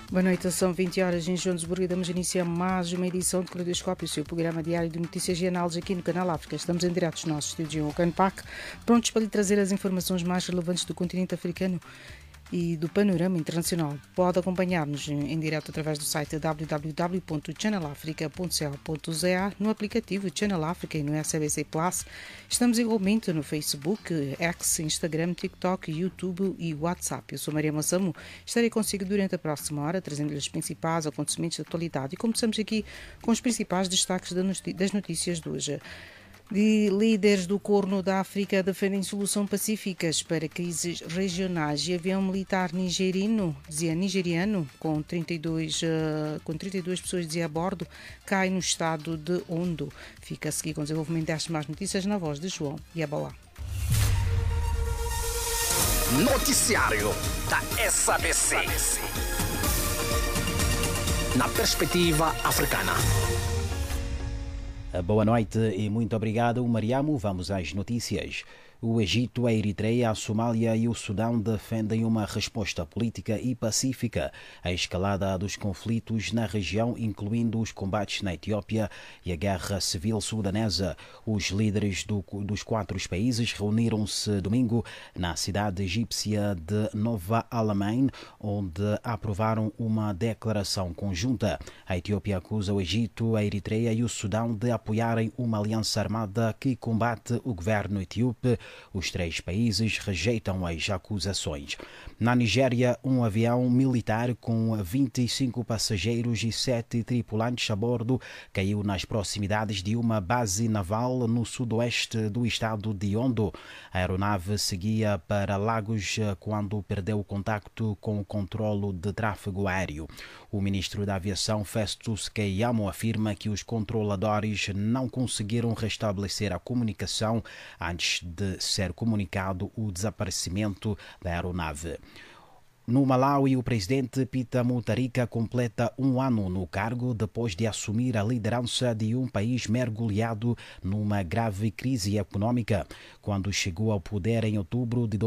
Boa noite, são 20 horas em Joanesburgo e damos início a mais uma edição de Caleidoscópio, o seu programa diário de notícias e análises aqui no Canal África. Estamos em direto dos nossos estúdios em Auckland Park, prontos para lhe trazer as informações mais relevantes do continente africano e do panorama internacional. Pode acompanhar-nos em direto através do site www.channelafrica.co.za, no aplicativo Channel Africa e no SABC Plus. Estamos igualmente no Facebook, X, Instagram, TikTok, YouTube e WhatsApp. Eu sou Maria Moçamo, estarei consigo durante a próxima hora, trazendo-lhe os principais acontecimentos da atualidade e começamos aqui com os principais destaques das notícias de hoje. De líderes do Corno da África defendem solução pacíficas para crises regionais e avião militar nigeriano com 32 pessoas a bordo cai no estado de Ondo. Fica a seguir com o desenvolvimento destas mais notícias na voz de João Yabalá. Noticiário da SABC. Na perspectiva africana. Boa noite e muito obrigado, Mariamo. Vamos às notícias. O Egito, a Eritreia, a Somália e o Sudão defendem uma resposta política e pacífica à escalada dos conflitos na região, incluindo os combates na Etiópia e a guerra civil sudanesa. Os líderes dos quatro países reuniram-se domingo na cidade egípcia de Nova Alamein, onde aprovaram uma declaração conjunta. A Etiópia acusa o Egito, a Eritreia e o Sudão de apoiarem uma aliança armada que combate o governo etíope. Os três países rejeitam as acusações. Na Nigéria, um avião militar com 25 passageiros e 7 tripulantes a bordo caiu nas proximidades de uma base naval no sudoeste do estado de Ondo. A aeronave seguia para Lagos quando perdeu o contacto com o controlo de tráfego aéreo. O ministro da Aviação, Festus Keyamo, afirma que os controladores não conseguiram restabelecer a comunicação antes de ser comunicado o desaparecimento da aeronave. No Malawi, o presidente Peter Mutharika completa um ano no cargo depois de assumir a liderança de um país mergulhado numa grave crise econômica. Quando chegou ao poder em outubro de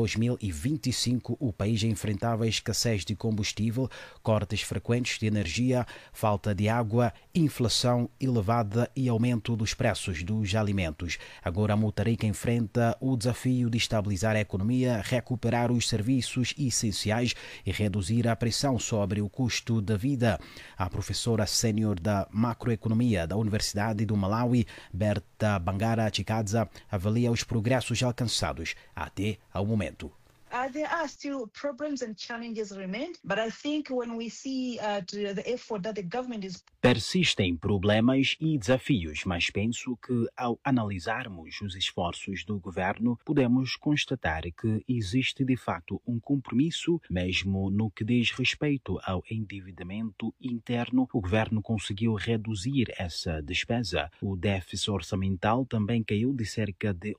2025, o país enfrentava escassez de combustível, cortes frequentes de energia, falta de água, inflação elevada e aumento dos preços dos alimentos. Agora Mutharika enfrenta o desafio de estabilizar a economia, recuperar os serviços essenciais e reduzir a pressão sobre o custo da vida. A professora sênior da macroeconomia da Universidade do Malawi, Berta Bangara Chikadza, avalia os progressos alcançados até ao momento. There are still problems and challenges remain, but I think when we see the effort that the government is... Persistem problemas e desafios, mas penso que ao analisarmos os esforços do governo, podemos constatar que existe de facto um compromisso, mesmo no que diz respeito ao endividamento interno. O governo conseguiu reduzir essa despesa. O déficit orçamental também caiu de cerca de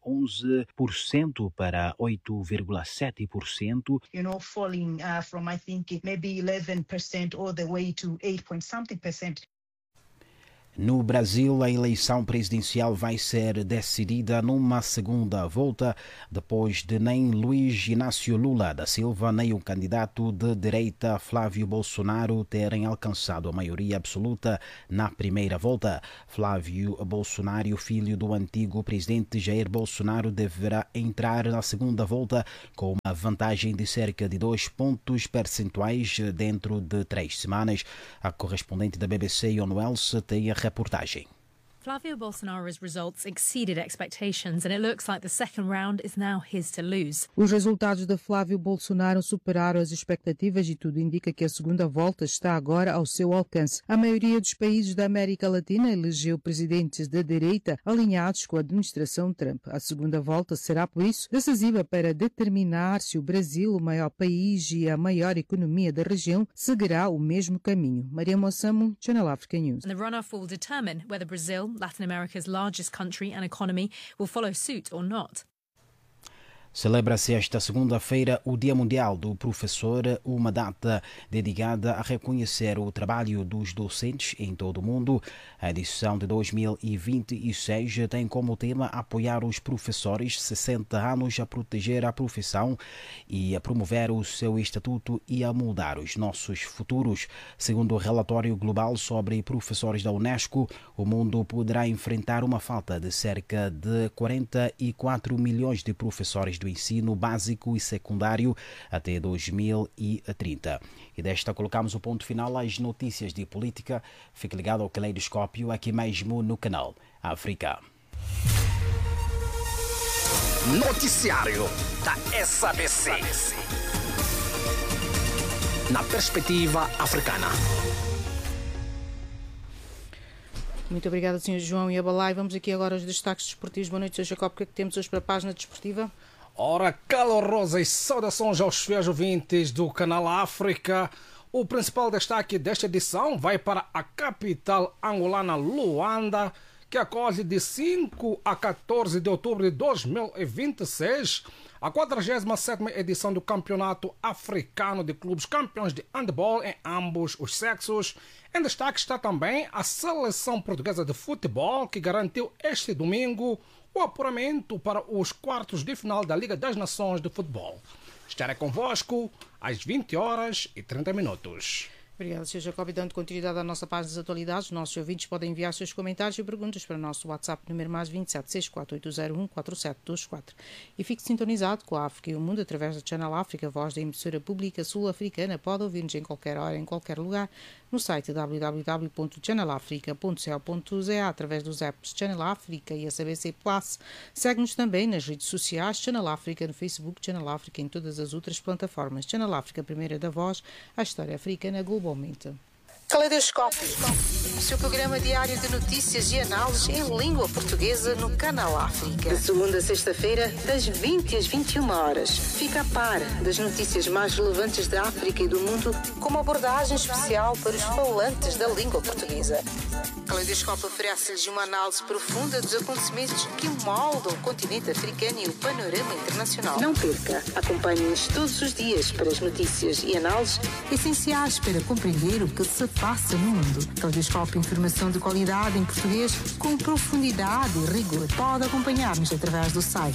11% para 8,7%. Falling from, I think, maybe 11% all the way to 8-point-something%. No Brasil, a eleição presidencial vai ser decidida numa segunda volta, depois de nem Luiz Inácio Lula da Silva nem o candidato de direita Flávio Bolsonaro terem alcançado a maioria absoluta na primeira volta. Flávio Bolsonaro, filho do antigo presidente Jair Bolsonaro, deverá entrar na segunda volta com uma vantagem de cerca de 2 pontos percentuais dentro de 3 semanas. A correspondente da BBC, Ion Wells, tem a reportagem. Flávio Bolsonaro's results exceeded expectations and it looks like the second round is now his to lose. Os resultados de Flávio Bolsonaro superaram as expectativas e tudo indica que a segunda volta está agora ao seu alcance. A maioria dos países da América Latina elegeu presidentes da direita alinhados com a administração Trump. A segunda volta será, por isso, decisiva para determinar se o Brasil, o maior país e a maior economia da região, seguirá o mesmo caminho. Maria Moçamo, Channel Africa News. And the runoff will determine whether Brazil, Latin America's largest country and economy, will follow suit or not. Celebra-se esta segunda-feira o Dia Mundial do Professor, uma data dedicada a reconhecer o trabalho dos docentes em todo o mundo. A edição de 2026 tem como tema apoiar os professores, 60 anos a proteger a profissão e a promover o seu estatuto e a moldar os nossos futuros. Segundo o relatório global sobre professores da Unesco, o mundo poderá enfrentar uma falta de cerca de 44 milhões de professores do ensino básico e secundário até 2030. E desta colocamos o ponto final às notícias de política. Fique ligado ao Caleidoscópio aqui mesmo no canal África. Noticiário da SABC. Na perspectiva africana. Muito obrigada, Sr. João e Abalai. Vamos aqui agora aos destaques desportivos. Boa noite, Sr. Jacob. O que é que temos hoje para a página desportiva? Ora, calorosas saudações aos fiéis ouvintes do canal África. O principal destaque desta edição vai para a capital angolana, Luanda, que acolhe de 5 a 14 de outubro de 2026 a 47ª edição do Campeonato Africano de Clubes Campeões de Handball em ambos os sexos. Em destaque está também a seleção portuguesa de futebol, que garantiu este domingo o apuramento para os quartos de final da Liga das Nações de Futebol. Estarei convosco às 20h30. Obrigada, Sr. Jacob. E dando continuidade à nossa página das atualidades, os nossos ouvintes podem enviar seus comentários e perguntas para o nosso WhatsApp, número mais 27 64801 4724. E fique sintonizado com a África e o Mundo através da Channel África, voz da emissora pública sul-africana. Pode ouvir-nos em qualquer hora, em qualquer lugar, no site www.channelafrica.co.za, através dos apps Channel África e a SABC Plus. Segue-nos também nas redes sociais, Channel África no Facebook, Channel África em todas as outras plataformas. Channel África, primeira da voz, a história africana globalmente. Caleidoscópio, o seu programa diário de notícias e análises em língua portuguesa no canal África. De segunda a sexta-feira, das 20 às 21 horas. Fica a par das notícias mais relevantes da África e do mundo, com uma abordagem especial para os falantes da língua portuguesa. Caleidoscópio oferece-lhes uma análise profunda dos acontecimentos que moldam o continente africano e o panorama internacional. Não perca, acompanhe-nos todos os dias para as notícias e análises essenciais para compreender o que se passa no mundo. Caleidoscópio, informação de qualidade em português com profundidade e rigor. Pode acompanhar-nos através do site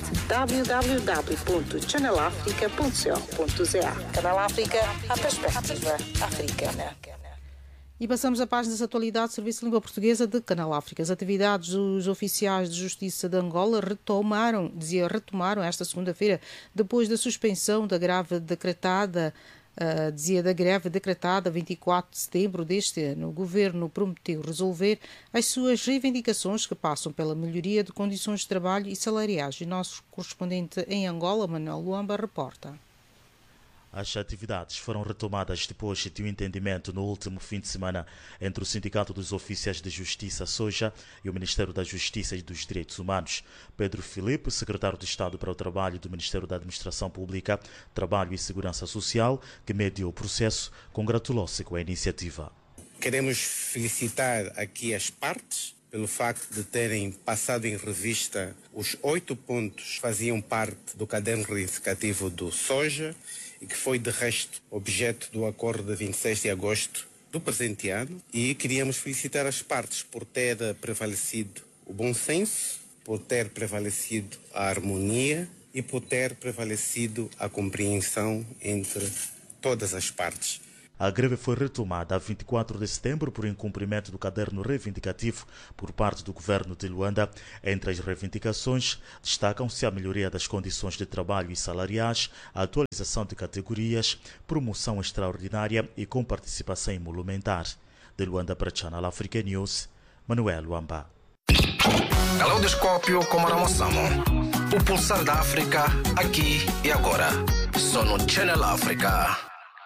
www.channelafrica.co.za. Canal África, a perspectiva africana. E passamos à página das atualidades do Serviço de Língua Portuguesa de Canal África. As atividades dos oficiais de justiça de Angola retomaram esta segunda-feira, depois da suspensão da greve decretada da greve decretada 24 de setembro deste ano. O Governo prometeu resolver as suas reivindicações, que passam pela melhoria de condições de trabalho e salariais. O nosso correspondente em Angola, Manuel Luamba, reporta. As atividades foram retomadas depois de um entendimento no último fim de semana entre o Sindicato dos Oficiais de Justiça, SOJA, e o Ministério da Justiça e dos Direitos Humanos. Pedro Filipe, secretário de Estado para o Trabalho do Ministério da Administração Pública, Trabalho e Segurança Social, que mediou o processo, congratulou-se com a iniciativa. Queremos felicitar aqui as partes pelo facto de terem passado em revista os 8 pontos que faziam parte do caderno reivindicativo do SOJA, e que foi, de resto, objeto do acordo de 26 de agosto do presente ano. E queríamos felicitar as partes por ter prevalecido o bom senso, por ter prevalecido a harmonia e por ter prevalecido a compreensão entre todas as partes. A greve foi retomada a 24 de setembro por incumprimento do caderno reivindicativo por parte do governo de Luanda. Entre as reivindicações, destacam-se a melhoria das condições de trabalho e salariais, a atualização de categorias, promoção extraordinária e com participação emolumentar. De Luanda para Channel Africa News, Manuel Luamba. Caleidoscópio com Maramossamo. O pulsar da África, aqui e agora. Só no Channel África.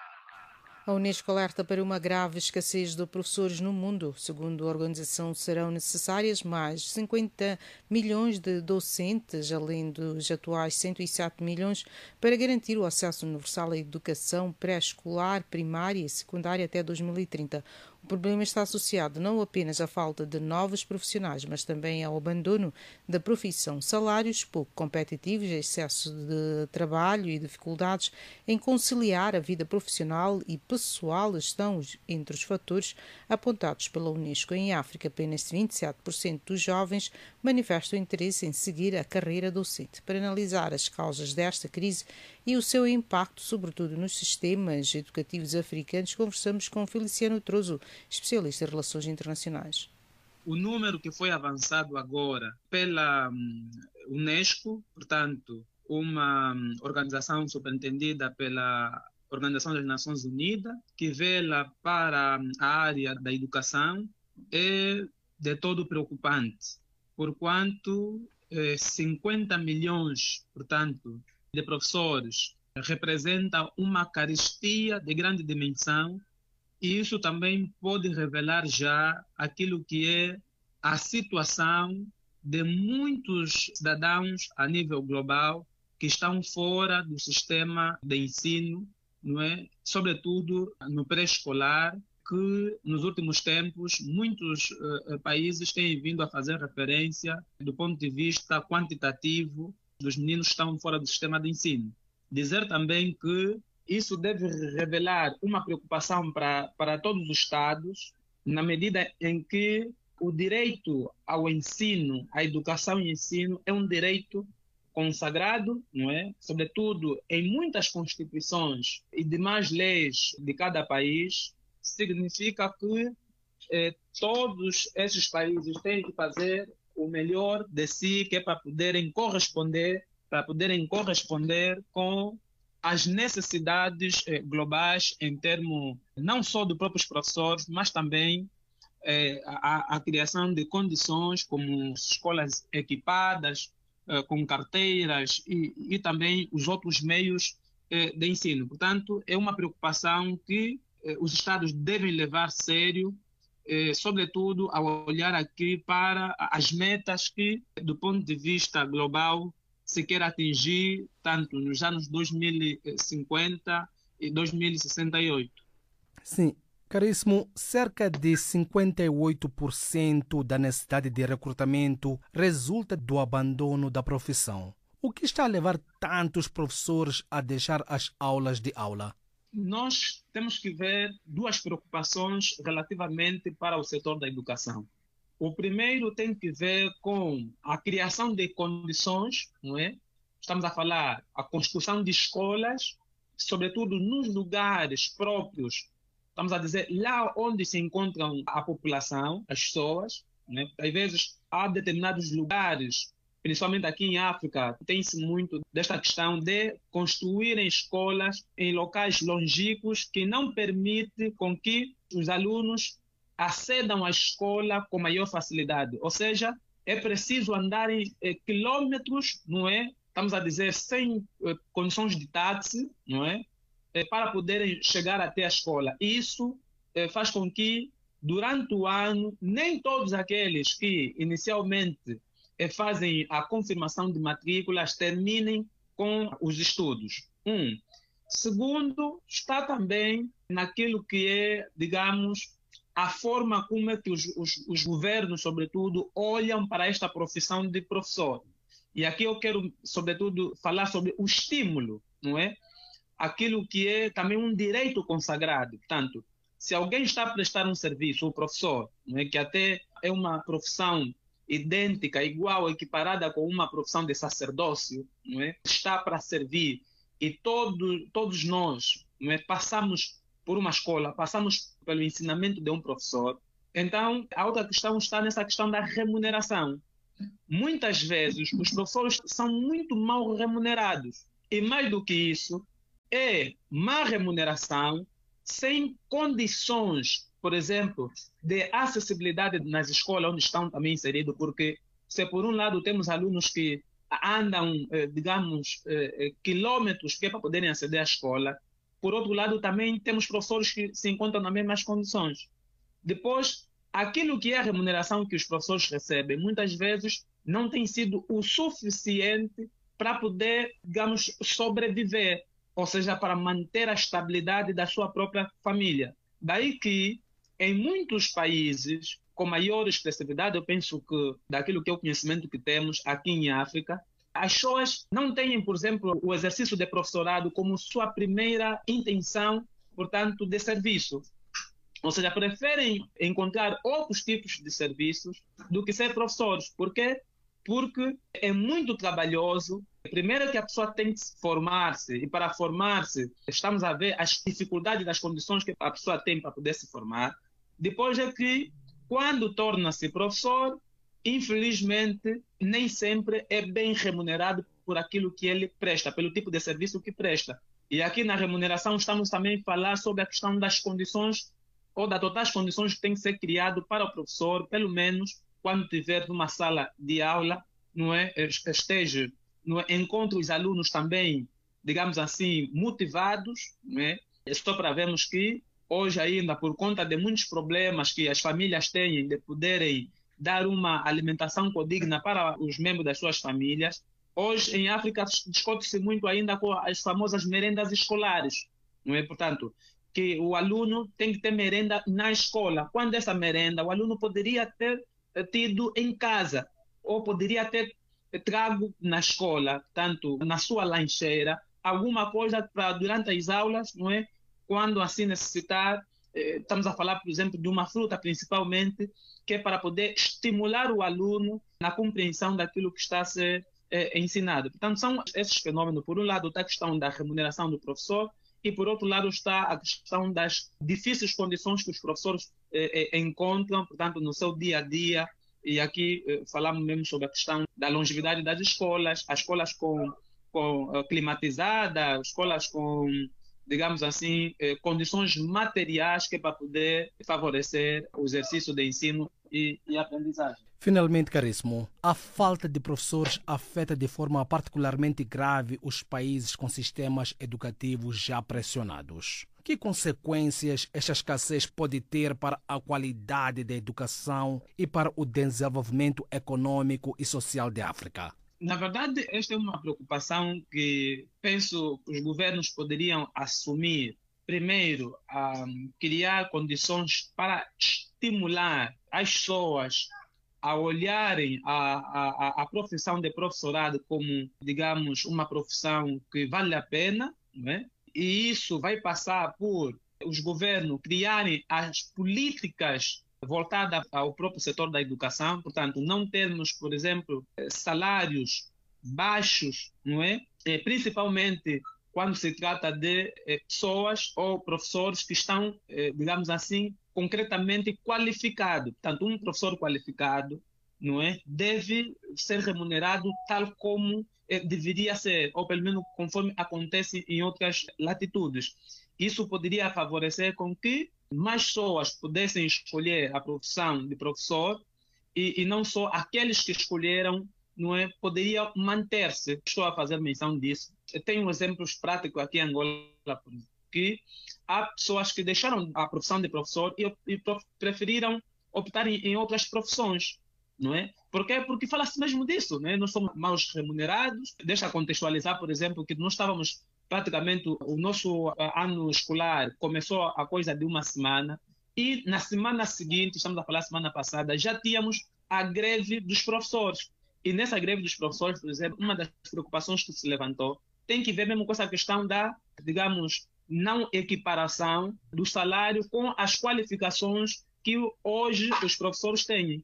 A Unesco alerta para uma grave escassez de professores no mundo. Segundo a organização, serão necessárias mais 50 milhões de docentes, além dos atuais 107 milhões, para garantir o acesso universal à educação pré-escolar, primária e secundária até 2030. O problema está associado não apenas à falta de novos profissionais, mas também ao abandono da profissão, salários pouco competitivos, excesso de trabalho e dificuldades em conciliar a vida profissional e pessoal estão entre os fatores apontados pela Unesco. Em África, apenas 27% dos jovens manifestam interesse em seguir a carreira docente. Para analisar as causas desta crise e o seu impacto, sobretudo nos sistemas educativos africanos, conversamos com Feliciano Trozo, especialista em relações internacionais. O número que foi avançado agora pela Unesco, portanto, uma organização superintendida pela Organização das Nações Unidas, que vela para a área da educação, é de todo preocupante, porquanto 50 milhões, portanto, de professores representa uma carestia de grande dimensão, e isso também pode revelar já aquilo que é a situação de muitos cidadãos a nível global que estão fora do sistema de ensino, não é? Sobretudo no pré-escolar, que nos últimos tempos muitos países têm vindo a fazer referência do ponto de vista quantitativo dos meninos que estão fora do sistema de ensino. Dizer também que isso deve revelar uma preocupação para todos os Estados, na medida em que o direito ao ensino, à educação e ensino, é um direito consagrado, não é? Sobretudo em muitas constituições e demais leis de cada país, significa que todos esses países têm que fazer o melhor de si, que é para poderem corresponder com as necessidades globais em termos não só dos próprios professores, mas também a criação de condições como escolas equipadas, com carteiras e também os outros meios de ensino. Portanto, é uma preocupação que os Estados devem levar a sério, sobretudo ao olhar aqui para as metas que, do ponto de vista global, se quer atingir tanto nos anos 2050 e 2068. Sim, caríssimo, cerca de 58% da necessidade de recrutamento resulta do abandono da profissão. O que está a levar tantos professores a deixar as aulas de aula? Nós temos que ver duas preocupações relativamente para o setor da educação. O primeiro tem que ver com a criação de condições, não é? Estamos a falar a construção de escolas, sobretudo nos lugares próprios, estamos a dizer lá onde se encontram a população, as pessoas, né? Às vezes há determinados lugares, principalmente aqui em África, tem-se muito desta questão de construírem escolas em locais longínquos que não permite com que os alunos acedam à escola com maior facilidade. Ou seja, é preciso andar quilômetros, não é? Estamos a dizer, sem condições de táxi, não é? Para poderem chegar até a escola. Isso faz com que, durante o ano, nem todos aqueles que inicialmente fazem a confirmação de matrículas terminem com os estudos. Segundo, está também naquilo que é, digamos, a forma como é que os governos, sobretudo, olham para esta profissão de professor. E aqui eu quero, sobretudo, falar sobre o estímulo, não é? Aquilo que é também um direito consagrado. Portanto, se alguém está a prestar um serviço, o professor, não é? Que até é uma profissão idêntica, igual, equiparada com uma profissão de sacerdócio, não é? Está para servir. E todos nós, não é? Passamos por uma escola, passamos pelo ensinamento de um professor. Então, a outra questão está nessa questão da remuneração. Muitas vezes, os professores são muito mal remunerados. E mais do que isso, é má remuneração sem condições, por exemplo, de acessibilidade nas escolas onde estão também inseridos, porque se por um lado temos alunos que andam, digamos, quilômetros que é para poderem aceder à escola, por outro lado também temos professores que se encontram nas mesmas condições. Depois, aquilo que é a remuneração que os professores recebem, muitas vezes não tem sido o suficiente para poder, digamos, sobreviver, ou seja, para manter a estabilidade da sua própria família. Daí que em muitos países com maior expressividade, eu penso que daquilo que é o conhecimento que temos aqui em África, as pessoas não têm, por exemplo, o exercício de professorado como sua primeira intenção, portanto, de serviço. Ou seja, preferem encontrar outros tipos de serviços do que ser professores. Por quê? Porque é muito trabalhoso. Primeiro que a pessoa tem que formar-se, e para formar-se estamos a ver as dificuldades das condições que a pessoa tem para poder se formar. Depois é que, quando torna-se professor, infelizmente, nem sempre é bem remunerado por aquilo que ele presta, pelo tipo de serviço que presta. E aqui na remuneração estamos também a falar sobre a questão das condições ou das totais condições que tem que ser criado para o professor, pelo menos quando estiver numa sala de aula, não é, esteja, não é, encontre os alunos também, digamos assim, motivados, não é? É só para vermos que hoje ainda, por conta de muitos problemas que as famílias têm de poderem dar uma alimentação digna para os membros das suas famílias, hoje em África discute-se muito ainda com as famosas merendas escolares, não é? Portanto, que o aluno tem que ter merenda na escola. Quando essa merenda, o aluno poderia ter tido em casa, ou poderia ter trago na escola, tanto na sua lancheira, alguma coisa para durante as aulas, não é? Quando assim necessitar, estamos a falar, por exemplo, de uma fruta principalmente, que é para poder estimular o aluno na compreensão daquilo que está a ser ensinado. Portanto, são esses fenômenos. Por um lado está a questão da remuneração do professor, e, por outro lado, está a questão das difíceis condições que os professores encontram, portanto, no seu dia a dia. E aqui falamos mesmo sobre a questão da longevidade das escolas, as escolas com climatizadas, escolas com, digamos assim, condições materiais que é para poder favorecer o exercício de ensino e aprendizagem. Finalmente, caríssimo, a falta de professores afeta de forma particularmente grave os países com sistemas educativos já pressionados. Que consequências esta escassez pode ter para a qualidade da educação e para o desenvolvimento econômico e social da África? Na verdade, esta é uma preocupação que penso que os governos poderiam assumir. Primeiro, criar condições para estimular as pessoas a olharem a profissão de professorado como, digamos, uma profissão que vale a pena, não é? E isso vai passar por os governos criarem as políticas voltadas ao próprio setor da educação, portanto, não termos, por exemplo, salários baixos, não é? Principalmente quando se trata de pessoas ou professores que estão, digamos assim, concretamente qualificado. Portanto, um professor qualificado, não é, deve ser remunerado tal como deveria ser, ou pelo menos conforme acontece em outras latitudes. Isso poderia favorecer com que mais pessoas pudessem escolher a profissão de professor e não só aqueles que escolheram, não é, poderiam manter-se. Estou a fazer menção disso. Eu tenho exemplos práticos aqui em Angola, que há pessoas que deixaram a profissão de professor e preferiram optar em outras profissões, não é? Por quê? Porque fala-se mesmo disso, não é? Nós somos mal remunerados. Deixa contextualizar, por exemplo, que nós estávamos praticamente, o nosso ano escolar começou a coisa de uma semana e na semana seguinte, estamos a falar semana passada, já tínhamos a greve dos professores. E nessa greve dos professores, por exemplo, uma das preocupações que se levantou tem que ver mesmo com essa questão da, digamos, não equiparação do salário com as qualificações que hoje os professores têm.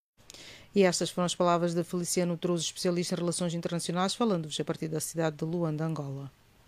E estas foram as palavras de Feliciano Trouxe, especialista em relações internacionais, falando-vos a partir da cidade de Luanda, Angola.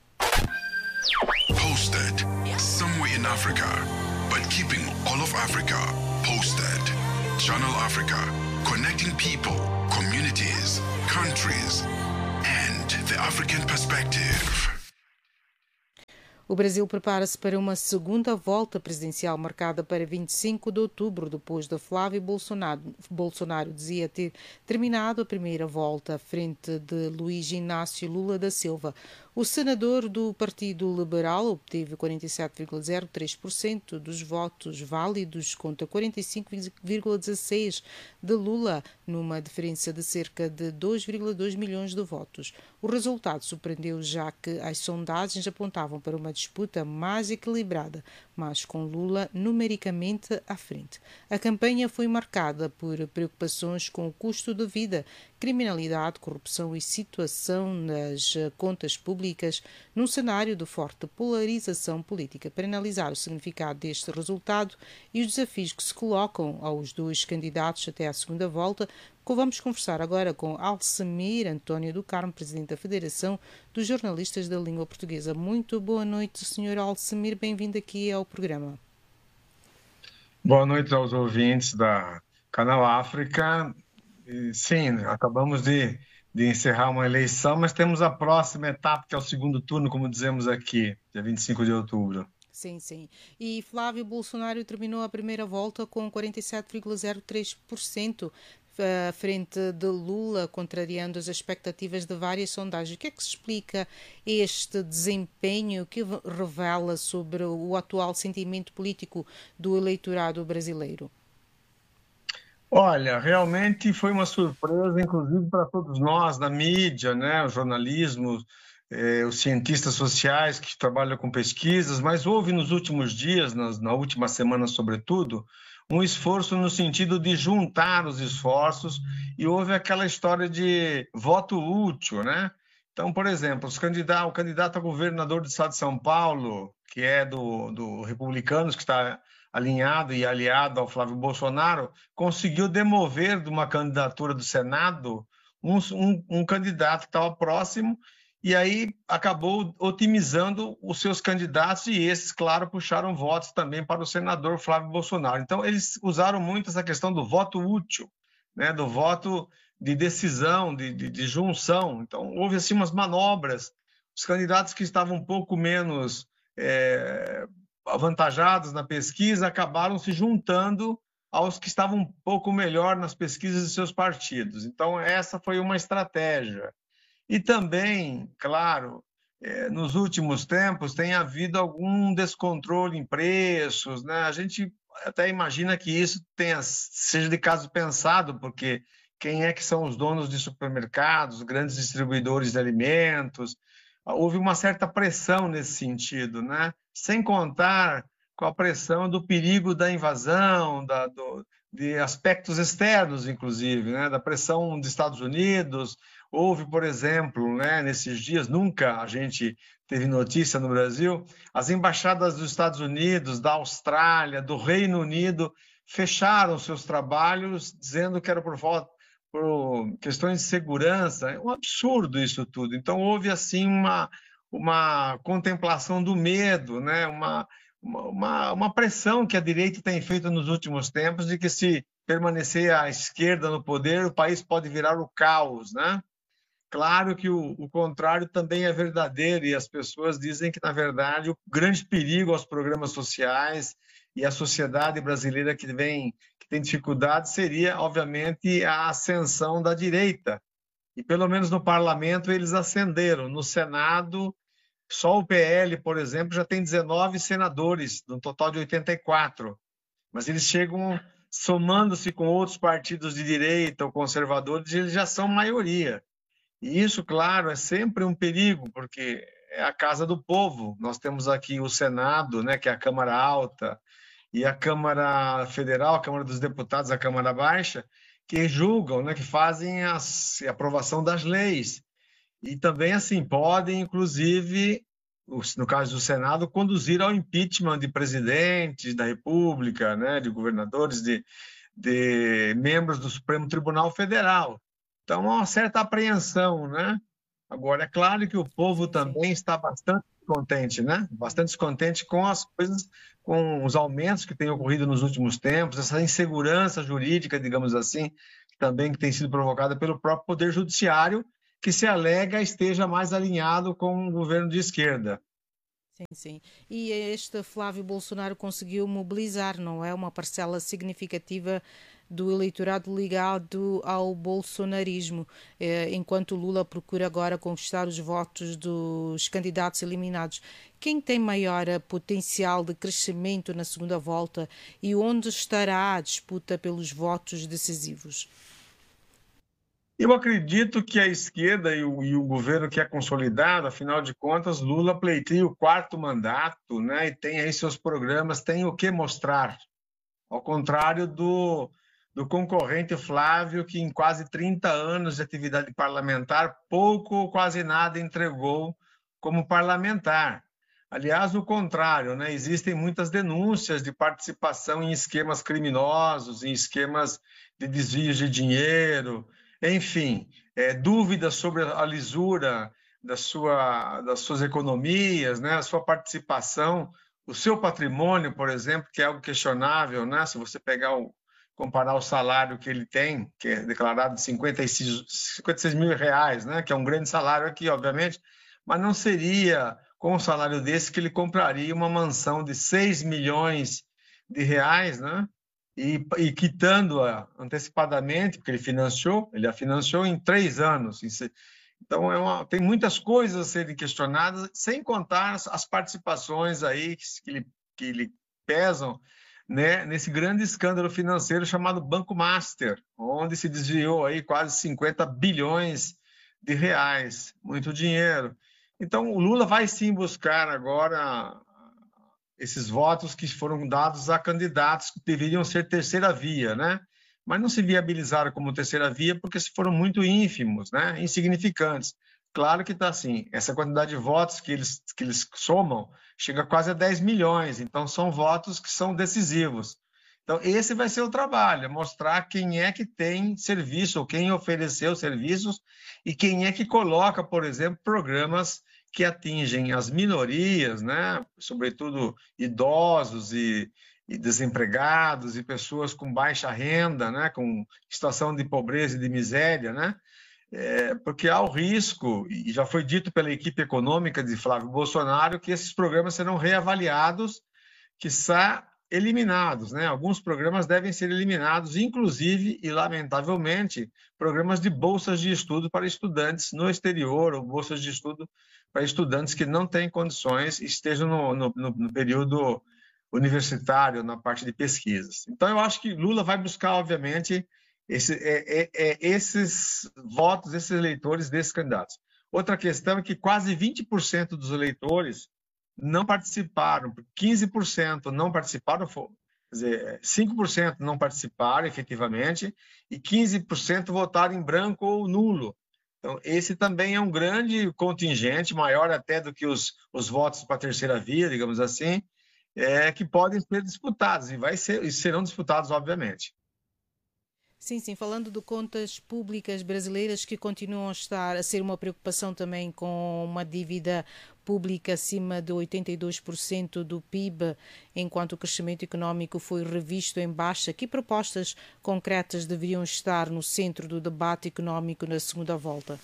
Posted somewhere in Africa, but keeping all of Africa posted. Channel Africa, connecting people, communities, countries, and the African perspective. O Brasil prepara-se para uma segunda volta presidencial marcada para 25 de outubro, depois de Flávio Bolsonaro dizia ter terminado a primeira volta à frente de Luiz Inácio Lula da Silva. O senador do Partido Liberal obteve 47,03% dos votos válidos contra 45,16% de Lula, numa diferença de cerca de 2,2 milhões de votos. O resultado surpreendeu, já que as sondagens apontavam para uma disputa mais equilibrada, mas com Lula numericamente à frente. A campanha foi marcada por preocupações com o custo de vida, criminalidade, corrupção e situação nas contas públicas, num cenário de forte polarização política. Para analisar o significado deste resultado e os desafios que se colocam aos dois candidatos até à segunda volta, vamos conversar agora com Alcemir António do Carmo, presidente da Federação dos Jornalistas da Língua Portuguesa. Muito boa noite, Sr. Alcemir, bem-vindo aqui ao programa. Boa noite aos ouvintes da Canal África. Sim, acabamos de encerrar uma eleição, mas temos a próxima etapa, que é o segundo turno, como dizemos aqui, dia 25 de outubro. Sim, sim. E Flávio Bolsonaro terminou a primeira volta com 47,03%. À frente de Lula, contrariando as expectativas de várias sondagens. O que é que se explica este desempenho que revela sobre o atual sentimento político do eleitorado brasileiro? Olha, realmente foi uma surpresa, inclusive para todos nós, da mídia, né, o jornalismo, os cientistas sociais que trabalham com pesquisas, mas houve nos últimos dias, na última semana sobretudo, um esforço no sentido de juntar os esforços, e houve aquela história de voto útil, né? Então, por exemplo, o candidato a governador do estado de São Paulo, que é do Republicanos, que está alinhado e aliado ao Flávio Bolsonaro, conseguiu demover de uma candidatura do Senado um candidato que estava próximo, e aí acabou otimizando os seus candidatos, e esses, claro, puxaram votos também para o senador Flávio Bolsonaro. Então, eles usaram muito essa questão do voto útil, né, do voto de decisão, de junção. Então, houve assim umas manobras. Os candidatos que estavam um pouco menos avantajados na pesquisa acabaram se juntando aos que estavam um pouco melhor nas pesquisas de seus partidos. Então, essa foi uma estratégia. E também, claro, nos últimos tempos tem havido algum descontrole em preços, né? A gente até imagina que isso seja de caso pensado, porque quem é que são os donos de supermercados, grandes distribuidores de alimentos? Houve uma certa pressão nesse sentido, né? Sem contar com a pressão do perigo da invasão, de aspectos externos, inclusive, né? Da pressão dos Estados Unidos. Houve, por exemplo, né, nesses dias, nunca a gente teve notícia no Brasil, as embaixadas dos Estados Unidos, da Austrália, do Reino Unido, fecharam seus trabalhos, dizendo que era por questões de segurança. É um absurdo isso tudo. Então, houve assim uma contemplação do medo, né? uma pressão que a direita tem feito nos últimos tempos, de que se permanecer à esquerda no poder, o país pode virar o caos, né? Claro que o contrário também é verdadeiro, e as pessoas dizem que, na verdade, o grande perigo aos programas sociais e à sociedade brasileira que tem dificuldade seria, obviamente, a ascensão da direita. E, pelo menos no parlamento, eles ascenderam. No Senado, só o PL, por exemplo, já tem 19 senadores, num total de 84. Mas eles chegam, somando-se com outros partidos de direita ou conservadores, eles já são maioria. E isso, claro, é sempre um perigo, porque é a casa do povo. Nós temos aqui o Senado, né, que é a Câmara Alta, e a Câmara Federal, a Câmara dos Deputados, a Câmara Baixa, que julgam, né, que fazem a aprovação das leis. E também, assim, podem, inclusive, no caso do Senado, conduzir ao impeachment de presidentes da República, né, de governadores, de membros do Supremo Tribunal Federal. Então, há uma certa apreensão, né? Agora, é claro que o povo também está bastante descontente, né? Bastante descontente com as coisas, com os aumentos que têm ocorrido nos últimos tempos, essa insegurança jurídica, digamos assim, também que tem sido provocada pelo próprio Poder Judiciário, que se alega esteja mais alinhado com o governo de esquerda. Sim, sim. E este Flávio Bolsonaro conseguiu mobilizar, não é? Uma parcela significativa do eleitorado ligado ao bolsonarismo, enquanto Lula procura agora conquistar os votos dos candidatos eliminados. Quem tem maior potencial de crescimento na segunda volta e onde estará a disputa pelos votos decisivos? Eu acredito que a esquerda e o governo que é consolidado, afinal de contas, Lula pleiteia o 4º mandato, né, e tem aí seus programas, tem o que mostrar. Ao contrário do concorrente Flávio, que em quase 30 anos de atividade parlamentar, pouco ou quase nada entregou como parlamentar. Aliás, o contrário, né, existem muitas denúncias de participação em esquemas criminosos, em esquemas de desvios de dinheiro, enfim, dúvidas sobre a lisura das suas economias, né, a sua participação, o seu patrimônio, por exemplo, que é algo questionável, né, se você comparar o salário que ele tem, que é declarado de 56 mil reais, né, que é um grande salário aqui, obviamente, mas não seria com um salário desse que ele compraria uma mansão de 6 milhões de reais, né? E quitando-a antecipadamente, porque ele a financiou em 3 anos. Então, tem muitas coisas a serem questionadas, sem contar as participações aí que lhe pesam, né, nesse grande escândalo financeiro chamado Banco Master, onde se desviou aí quase 50 bilhões de reais, muito dinheiro. Então, o Lula vai sim buscar agora esses votos que foram dados a candidatos que deveriam ser terceira via, né? Mas não se viabilizaram como terceira via porque foram muito ínfimos, né? Insignificantes. Claro que está assim, essa quantidade de votos que eles somam chega quase a 10 milhões, então são votos que são decisivos. Então, esse vai ser o trabalho, mostrar quem é que tem serviço, ou quem ofereceu serviços e quem é que coloca, por exemplo, programas que atingem as minorias, né? Sobretudo idosos e desempregados e pessoas com baixa renda, né? Com situação de pobreza e de miséria, né? Porque há o risco, e já foi dito pela equipe econômica de Flávio Bolsonaro, que esses programas serão reavaliados, quiçá eliminados, né? Alguns programas devem ser eliminados, inclusive e lamentavelmente programas de bolsas de estudo para estudantes no exterior ou bolsas de estudo para estudantes que não têm condições e estejam no período universitário, na parte de pesquisas. Então, eu acho que Lula vai buscar, obviamente, esses votos, esses eleitores desses candidatos. Outra questão é que quase 20% dos eleitores não participaram, 15% não participaram, quer dizer, 5% não participaram efetivamente e 15% votaram em branco ou nulo. Então, esse também é um grande contingente, maior até do que os votos para a terceira via, digamos assim, que podem ser disputados e serão disputados, obviamente. Sim, falando de contas públicas brasileiras que continuam a ser uma preocupação também, com uma dívida pública acima de 82% do PIB, enquanto o crescimento económico foi revisto em baixa. Que propostas concretas deveriam estar no centro do debate económico na segunda volta?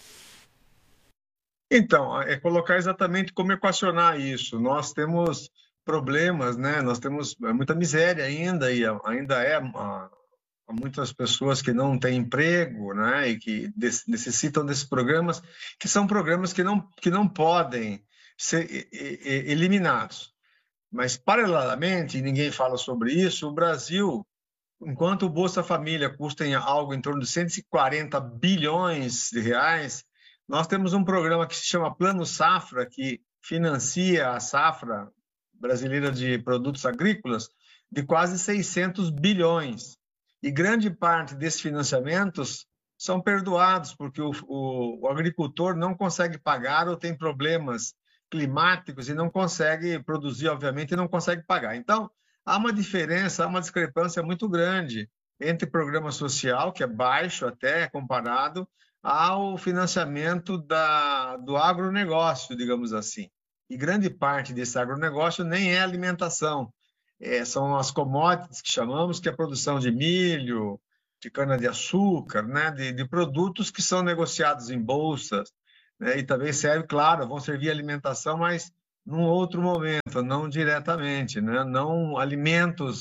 Então, é colocar exatamente como equacionar isso. Nós temos problemas, né? Nós temos muita miséria ainda, e ainda há muitas pessoas que não têm emprego, né? E que necessitam desses programas, que são programas que não podem ser eliminados. Mas, paralelamente, e ninguém fala sobre isso, o Brasil, enquanto o Bolsa Família custa algo em torno de 140 bilhões de reais, nós temos um programa que se chama Plano Safra, que financia a safra brasileira de produtos agrícolas de quase 600 bilhões. E grande parte desses financiamentos são perdoados, porque o agricultor não consegue pagar ou tem problemas climáticos e não consegue produzir, obviamente, e não consegue pagar. Então, há uma diferença, há uma discrepância muito grande entre programa social, que é baixo até comparado, ao financiamento do agronegócio, digamos assim. E grande parte desse agronegócio nem é alimentação, são as commodities que chamamos, que é a produção de milho, de cana-de-açúcar, né? de produtos que são negociados em bolsas, né? E também serve, claro, vão servir alimentação, mas num outro momento, não diretamente, né? Não alimentos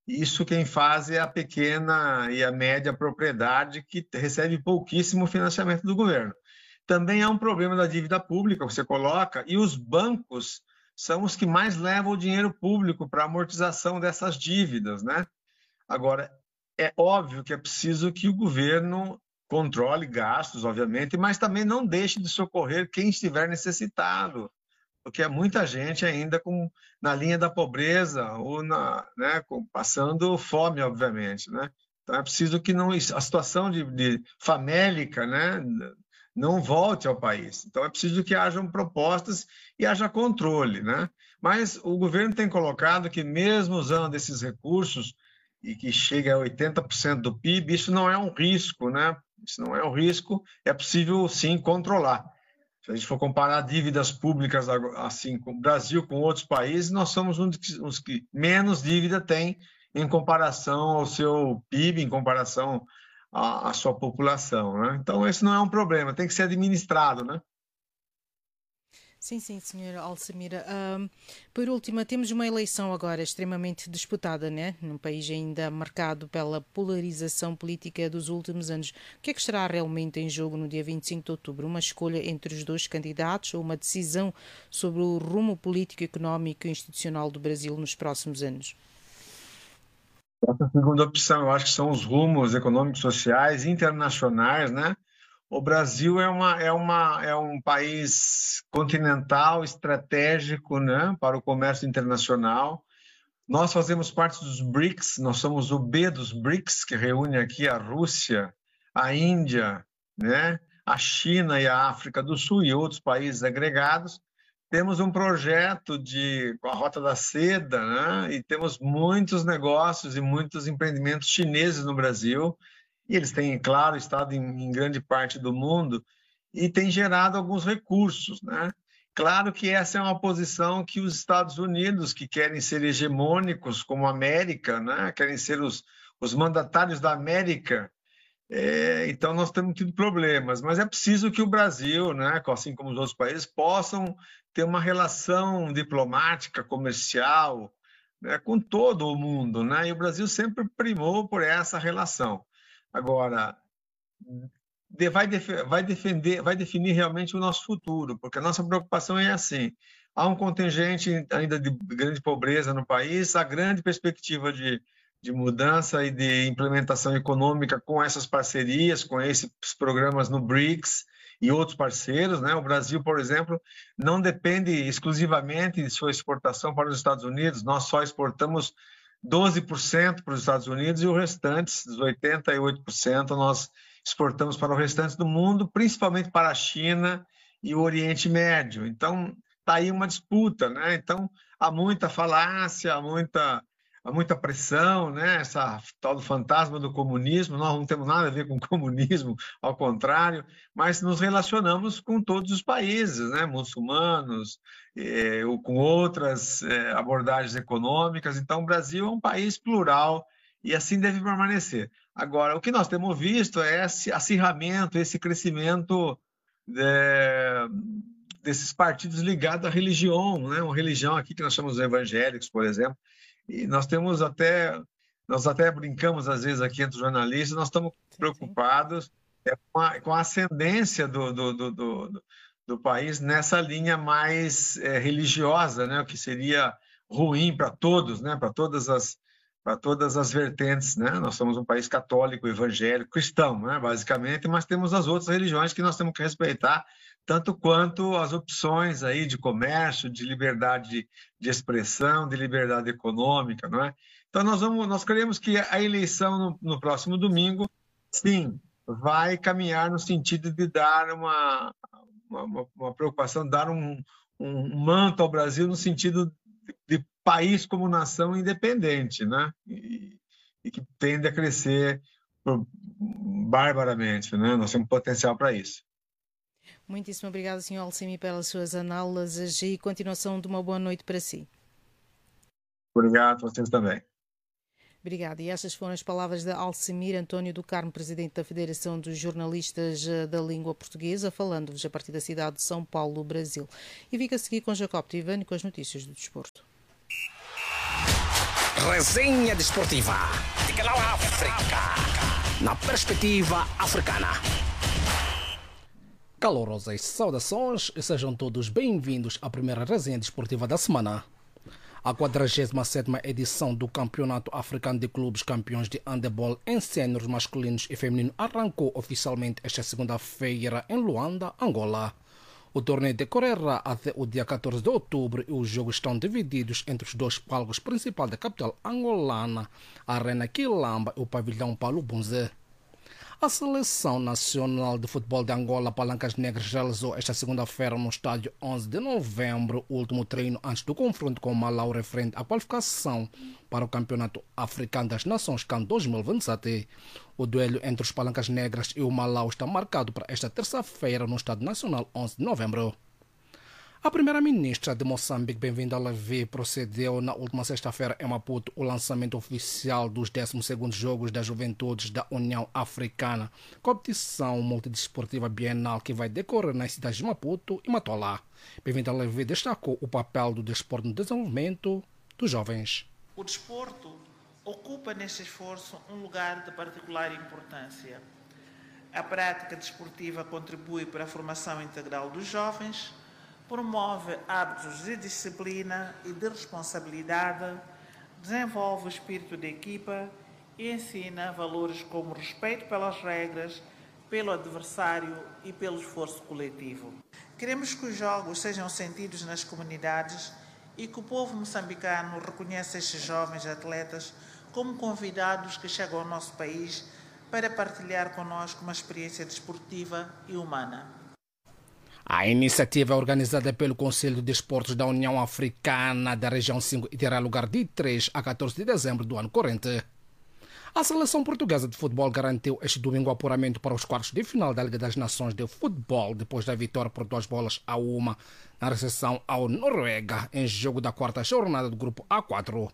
Isso quem faz é a pequena e a média propriedade, que recebe pouquíssimo financiamento do governo. Também há um problema da dívida pública, você coloca, e os bancos são os que mais levam o dinheiro público para a amortização dessas dívidas, né? Agora, é óbvio que é preciso que o governo controle gastos, obviamente, mas também não deixe de socorrer quem estiver necessitado, porque há muita gente ainda na linha da pobreza ou passando fome, obviamente, né? Então é preciso que a situação de famélica, né, não volte ao país. Então é preciso que hajam propostas e haja controle, né? Mas o governo tem colocado que mesmo usando esses recursos e que chega a 80% do PIB, isso não é um risco, né? Isso não é um risco, é possível sim controlar. Se a gente for comparar dívidas públicas assim com o Brasil com outros países, nós somos os que menos dívida tem em comparação ao seu PIB, em comparação à sua população, né? Então esse não é um problema, tem que ser administrado, né? Sim, senhora Alcemira. Por último, temos uma eleição agora extremamente disputada, né? Num país ainda marcado pela polarização política dos últimos anos. O que é que estará realmente em jogo no dia 25 de outubro? Uma escolha entre os dois candidatos ou uma decisão sobre o rumo político, económico e institucional do Brasil nos próximos anos? Essa segunda opção, eu acho que são os rumos econômicos, sociais, internacionais, né? O Brasil é um país continental, estratégico, né, para o comércio internacional. Nós fazemos parte dos BRICS, nós somos o B dos BRICS, que reúne aqui a Rússia, a Índia, né, a China e a África do Sul e outros países agregados. Temos um projeto com a Rota da Seda, né, e temos muitos negócios e muitos empreendimentos chineses no Brasil. E eles têm, claro, estado em grande parte do mundo e têm gerado alguns recursos, né? Claro que essa é uma posição que os Estados Unidos, que querem ser hegemônicos como a América, né? Querem ser os mandatários da América, então nós temos tido problemas. Mas é preciso que o Brasil, né, assim como os outros países, possam ter uma relação diplomática, comercial, né, com todo o mundo, né? E o Brasil sempre primou por essa relação. Agora, vai definir realmente o nosso futuro, porque a nossa preocupação é assim: há um contingente ainda de grande pobreza no país, há grande perspectiva de mudança e de implementação econômica com essas parcerias, com esses programas no BRICS e outros parceiros, né? O Brasil, por exemplo, não depende exclusivamente de sua exportação para os Estados Unidos, nós só exportamos 12% para os Estados Unidos e o restante, os 88%, nós exportamos para o restante do mundo, principalmente para a China e o Oriente Médio. Então, está aí uma disputa, né? Então, há muita falácia, há muita pressão, né? Essa tal do fantasma do comunismo. Nós não temos nada a ver com comunismo, ao contrário, mas nos relacionamos com todos os países, né? Muçulmanos, ou com outras abordagens econômicas. Então, o Brasil é um país plural e assim deve permanecer. Agora, o que nós temos visto é esse acirramento, esse crescimento desses partidos ligados à religião, né? Uma religião aqui que nós chamamos de evangélicos, por exemplo. E nós até brincamos às vezes aqui entre os jornalistas, nós estamos preocupados com a ascendência do país nessa linha mais religiosa, né? O que seria ruim para todos, né? Para todas as vertentes, né? Nós somos um país católico, evangélico, cristão, né? Basicamente, mas temos as outras religiões que nós temos que respeitar, tanto quanto as opções aí de comércio, de liberdade de expressão, de liberdade econômica, não é? Então nós queremos que a eleição no próximo domingo, sim, vai caminhar no sentido de dar uma preocupação, dar um manto ao Brasil no sentido de país como nação independente, né? E que tende a crescer barbaramente, né? Nós temos potencial para isso. Muitíssimo obrigada, Sr. Alcemira, pelas suas análises e continuação de uma boa noite para si. Obrigado, vocês também. Obrigada. E estas foram as palavras de Alcemira António do Carmo, presidente da Federação dos Jornalistas da Língua Portuguesa, falando-vos a partir da cidade de São Paulo, Brasil. E fica a seguir com Jacob Tivani com as notícias do desporto. Resenha desportiva de Canal África, na perspectiva africana. Calorosas saudações e sejam todos bem-vindos à primeira resenha desportiva da semana. A 47ª edição do Campeonato Africano de Clubes Campeões de Handebol em séniores masculinos e feminino arrancou oficialmente esta segunda-feira em Luanda, Angola. O torneio decorrerá até o dia 14 de outubro e os jogos estão divididos entre os dois palcos principais da capital angolana, a Arena Quilamba e o pavilhão Paulo Bunze. A Seleção Nacional de Futebol de Angola, Palancas Negras, realizou esta segunda-feira no estádio 11 de novembro o último treino antes do confronto com o Malau referente à qualificação para o Campeonato Africano das Nações CAN 2027. O duelo entre os Palancas Negras e o Malau está marcado para esta terça-feira no Estádio Nacional 11 de novembro. A primeira-ministra de Moçambique, Bem-vinda Levi, procedeu na última sexta-feira em Maputo o lançamento oficial dos 12º Jogos das Juventudes da União Africana, competição multidesportiva bienal que vai decorrer nas cidades de Maputo e Matola. Bem-vinda Levi destacou o papel do desporto no desenvolvimento dos jovens. O desporto ocupa neste esforço um lugar de particular importância. A prática desportiva contribui para a formação integral dos jovens, promove hábitos de disciplina e de responsabilidade, desenvolve o espírito de equipa e ensina valores como respeito pelas regras, pelo adversário e pelo esforço coletivo. Queremos que os jogos sejam sentidos nas comunidades e que o povo moçambicano reconheça estes jovens atletas como convidados que chegam ao nosso país para partilhar connosco uma experiência desportiva e humana. A iniciativa é organizada pelo Conselho de Desportos da União Africana da Região 5 e terá lugar de 3 a 14 de dezembro do ano corrente. A seleção portuguesa de futebol garantiu este domingo o apuramento para os quartos de final da Liga das Nações de Futebol, depois da vitória por 2-1 na recepção ao Noruega, em jogo da quarta jornada do grupo A4.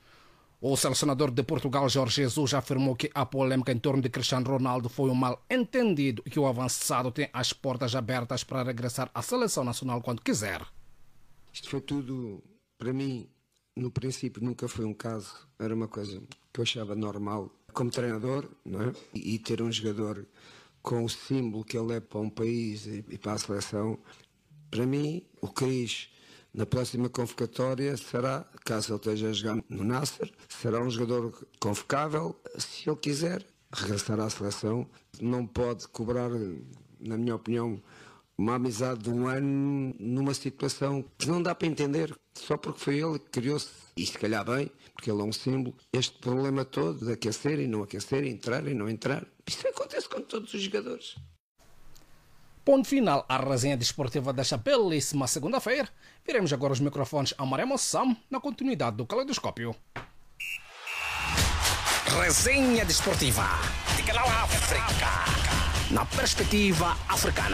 O selecionador de Portugal, Jorge Jesus, afirmou que a polêmica em torno de Cristiano Ronaldo foi um mal-entendido e que o avançado tem as portas abertas para regressar à seleção nacional quando quiser. Isto foi tudo, para mim, no princípio nunca foi um caso, era uma coisa que eu achava normal como treinador, não é? E ter um jogador com o símbolo que ele é para um país e para a seleção. Para mim, o Cris, na próxima convocatória, será, caso ele esteja a jogar no Nasser, será um jogador convocável. Se ele quiser regressar à seleção, não pode cobrar, na minha opinião, uma amizade de um ano numa situação que não dá para entender, só porque foi ele que criou-se, e se calhar bem, porque ele é um símbolo, este problema todo de aquecer e não aquecer, entrar e não entrar. Isso acontece com todos os jogadores. Ponto final à resenha desportiva desta belíssima segunda-feira. Viremos agora os microfones a Maria Moçam na continuidade do Caleidoscópio. Resenha desportiva de Canal África, na perspectiva africana.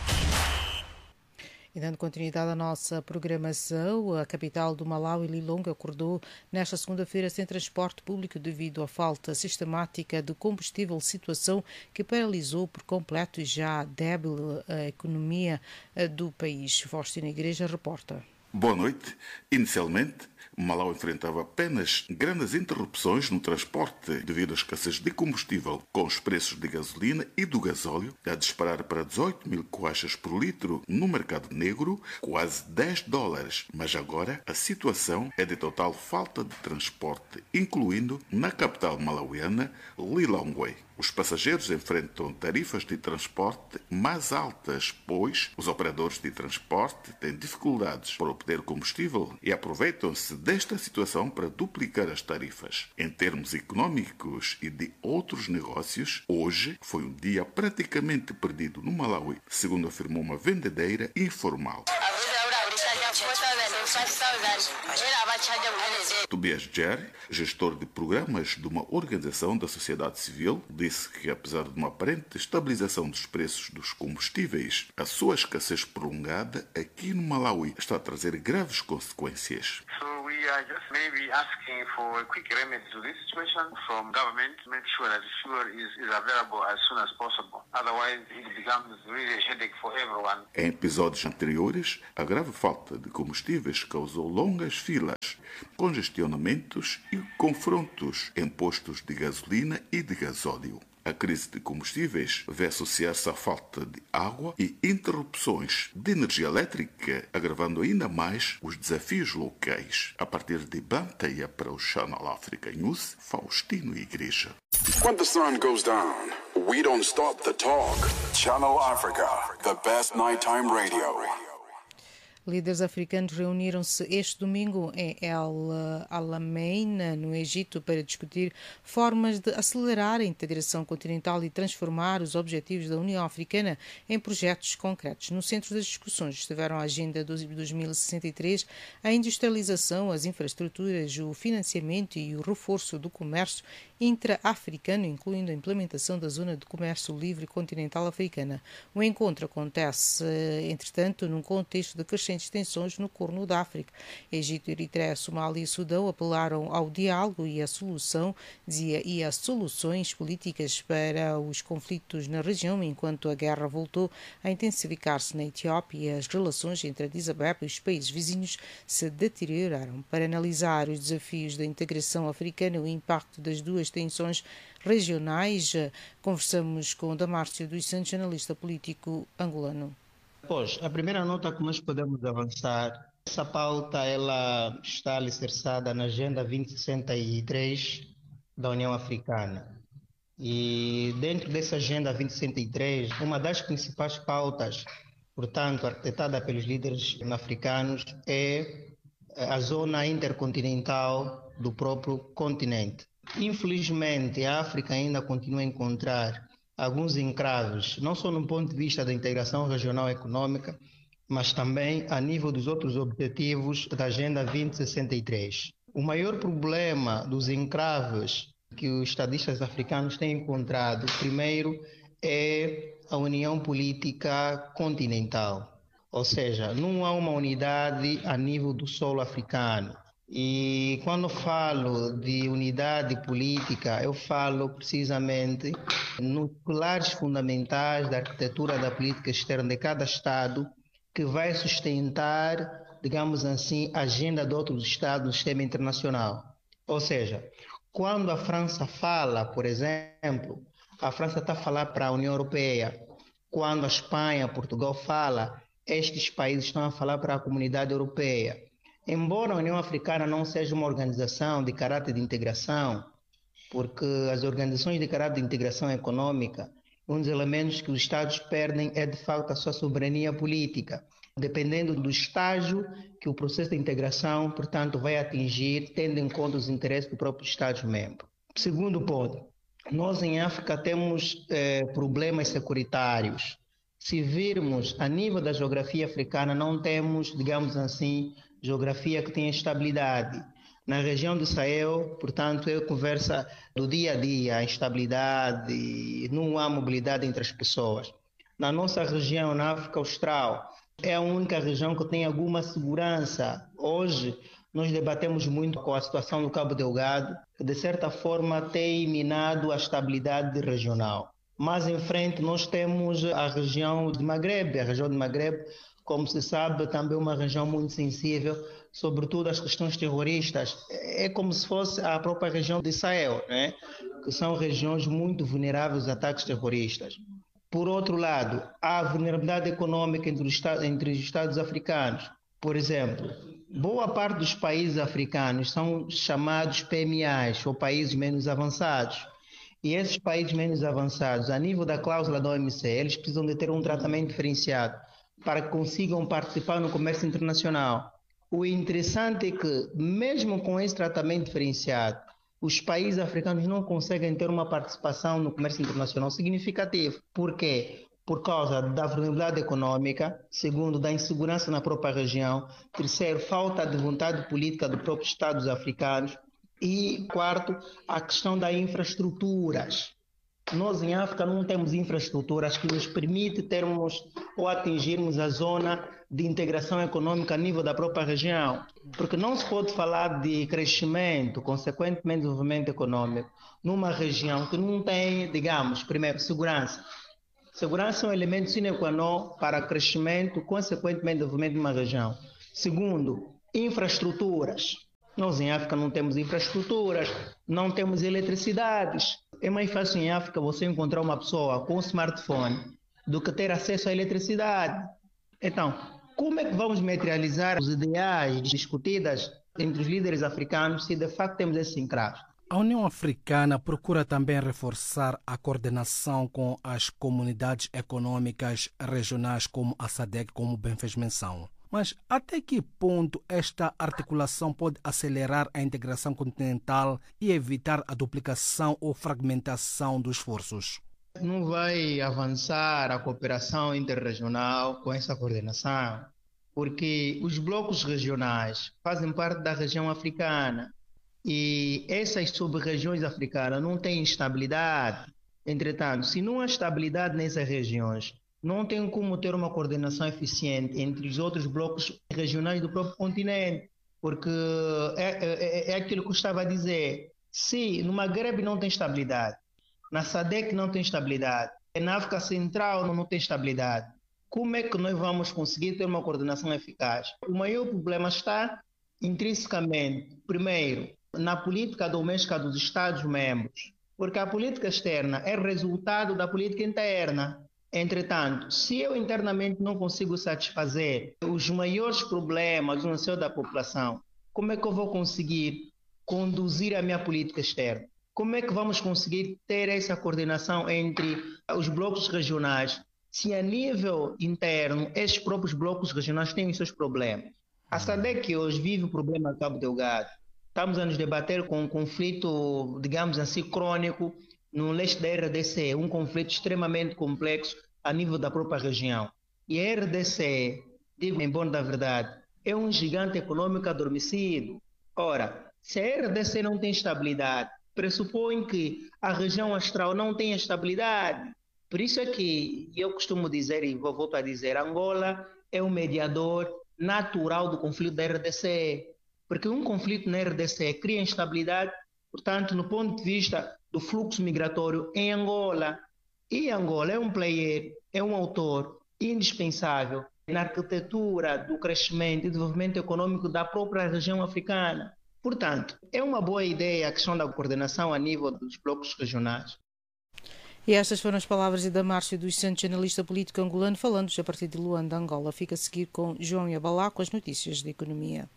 E dando continuidade à nossa programação, a capital do Malawi, Lilongwe, acordou nesta segunda-feira sem transporte público devido à falta sistemática de combustível, situação que paralisou por completo e já débil a economia do país. Faustina Igreja reporta. Boa noite. Inicialmente, Malau enfrentava apenas grandes interrupções no transporte devido à escassez de combustível, com os preços de gasolina e do gasóleo a disparar para 18 mil kwacha por litro no mercado negro, quase $10. Mas agora a situação é de total falta de transporte, incluindo na capital malauiana, Lilongwe. Os passageiros enfrentam tarifas de transporte mais altas, pois os operadores de transporte têm dificuldades para obter combustível e aproveitam-se desta situação para duplicar as tarifas. Em termos econômicos e de outros negócios, hoje foi um dia praticamente perdido no Malawi, segundo afirmou uma vendedeira informal. Tobias Jerry, gestor de programas de uma organização da sociedade civil, disse que, apesar de uma aparente estabilização dos preços dos combustíveis, a sua escassez prolongada aqui no Malawi está a trazer graves consequências. So we we are just maybe asking for a quick remedy to this situation from government to make sure that fuel is available as soon as possible. Otherwise, it becomes really a headache for everyone. Em episódios anteriores, a grave falta de combustíveis causou longas filas, congestionamentos e confrontos em postos de gasolina e de gasóleo. A crise de combustíveis vai associar-se à falta de água e interrupções de energia elétrica, agravando ainda mais os desafios locais. A partir de Banteia para o Channel Africa News, Faustino Igreja. When the sun goes down, we don't stop the talk. Channel Africa, the best nighttime radio. Líderes africanos reuniram-se este domingo em El Alamein, no Egito, para discutir formas de acelerar a integração continental e transformar os objetivos da União Africana em projetos concretos. No centro das discussões estiveram a Agenda 2063, a industrialização, as infraestruturas, o financiamento e o reforço do comércio intra-africano, incluindo a implementação da Zona de Comércio Livre Continental Africana. O encontro acontece, entretanto, num contexto de crescentes tensões no Corno da África. Egito, Eritreia, Somália e Sudão apelaram ao diálogo e às soluções políticas para os conflitos na região, enquanto a guerra voltou a intensificar-se na Etiópia e as relações entre Addis Abeba e os países vizinhos se deterioraram. Para analisar os desafios da integração africana e o impacto das duas tensões regionais, conversamos com Damárcio dos Santos, analista político angolano. Pois, a primeira nota que nós podemos avançar, essa pauta ela está alicerçada na Agenda 2063 da União Africana. E dentro dessa Agenda 2063, uma das principais pautas, portanto, arquitetada pelos líderes africanos, é a zona intercontinental do próprio continente. Infelizmente, a África ainda continua a encontrar alguns encraves, não só no ponto de vista da integração regional econômica, mas também a nível dos outros objetivos da Agenda 2063. O maior problema dos encraves que os estadistas africanos têm encontrado, primeiro, é a união política continental. Ou seja, não há uma unidade a nível do solo africano. E quando falo de unidade política, eu falo precisamente nos pilares fundamentais da arquitetura da política externa de cada Estado, que vai sustentar, digamos assim, a agenda de outros Estados no sistema internacional. Ou seja, quando a França fala, por exemplo, a França está a falar para a União Europeia. Quando a Espanha, Portugal fala, estes países estão a falar para a comunidade europeia. Embora a União Africana não seja uma organização de caráter de integração, porque as organizações de caráter de integração econômica, um dos elementos que os Estados perdem é, de facto, a sua soberania política, dependendo do estágio que o processo de integração, portanto, vai atingir, tendo em conta os interesses dos próprios Estados-membros. Segundo ponto, nós em África temos problemas securitários. Se virmos a nível da geografia africana, não temos, digamos assim, geografia que tenha estabilidade. Na região do Sahel, portanto, é conversa do dia a dia, a instabilidade, não há mobilidade entre as pessoas. Na nossa região, na África Austral, é a única região que tem alguma segurança. Hoje, nós debatemos muito com a situação do Cabo Delgado, que de certa forma tem minado a estabilidade regional. Mais em frente, nós temos a região de Magreb. A região de Magreb, como se sabe, também é uma região muito sensível, sobretudo às questões terroristas. É como se fosse a própria região de Sahel, né? Que são regiões muito vulneráveis a ataques terroristas. Por outro lado, há vulnerabilidade econômica entre os Estados africanos. Por exemplo, boa parte dos países africanos são chamados PMAs, ou países menos avançados. E esses países menos avançados, a nível da cláusula da OMC, eles precisam de ter um tratamento diferenciado para que consigam participar no comércio internacional. O interessante é que, mesmo com esse tratamento diferenciado, os países africanos não conseguem ter uma participação no comércio internacional significativa. Por quê? Por causa da vulnerabilidade econômica, segundo, da insegurança na própria região, terceiro, falta de vontade política dos próprios Estados africanos e, quarto, a questão das infraestruturas. Nós em África não temos infraestruturas que nos permitem termos ou atingirmos a zona de integração econômica a nível da própria região. Porque não se pode falar de crescimento, consequentemente desenvolvimento econômico, numa região que não tem, digamos, primeiro, segurança. Segurança é um elemento sine qua non para crescimento, consequentemente desenvolvimento de uma região. Segundo, infraestruturas. Nós em África não temos infraestruturas, não temos eletricidades. É mais fácil em África você encontrar uma pessoa com um smartphone do que ter acesso à eletricidade. Então, como é que vamos materializar os ideais discutidos entre os líderes africanos se de facto temos esse encrave? A União Africana procura também reforçar a coordenação com as comunidades econômicas regionais como a SADC, como bem fez menção. Mas até que ponto esta articulação pode acelerar a integração continental e evitar a duplicação ou fragmentação dos esforços? Não vai avançar a cooperação interregional com essa coordenação, porque os blocos regionais fazem parte da região africana e essas sub-regiões africanas não têm estabilidade. Entretanto, se não há estabilidade nessas regiões, não tem como ter uma coordenação eficiente entre os outros blocos regionais do próprio continente, porque é aquilo que eu estava a dizer. Se no Magreb não tem estabilidade, na SADC não tem estabilidade, na África Central não tem estabilidade, como é que nós vamos conseguir ter uma coordenação eficaz? O maior problema está intrinsecamente, primeiro, na política doméstica dos Estados-membros, porque a política externa é resultado da política interna. Entretanto, se eu internamente não consigo satisfazer os maiores problemas do anseio da população, como é que eu vou conseguir conduzir a minha política externa? Como é que vamos conseguir ter essa coordenação entre os blocos regionais, se a nível interno esses próprios blocos regionais têm os seus problemas? A SADC hoje vive o problema de Cabo Delgado. Estamos a nos debater com um conflito, digamos assim, crônico no leste da RDC, um conflito extremamente complexo a nível da própria região. E a RDC, digo em bom da verdade, é um gigante econômico adormecido. Ora, se a RDC não tem estabilidade, pressupõe que a região austral não tem estabilidade. Por isso é que eu costumo dizer, e volto a dizer, Angola é um mediador natural do conflito da RDC. Porque um conflito na RDC cria instabilidade, portanto, no ponto de vista do fluxo migratório em Angola. E Angola é um player, é um autor indispensável na arquitetura do crescimento e desenvolvimento econômico da própria região africana. Portanto, é uma boa ideia a questão da coordenação a nível dos blocos regionais. E estas foram as palavras de Damárcio dos Santos, analista político angolano, falando a partir de Luanda, Angola. Fica a seguir com João Yabalá com as notícias de economia.